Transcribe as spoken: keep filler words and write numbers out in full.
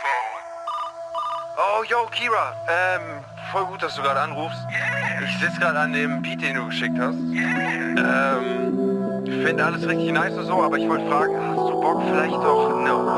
Oh, yo, Kira. Ähm, voll gut, dass du gerade anrufst. Ich sitze gerade an dem Beat, den du geschickt hast. Ähm, finde alles richtig nice und so, aber ich wollte fragen, hast du Bock vielleicht doch eine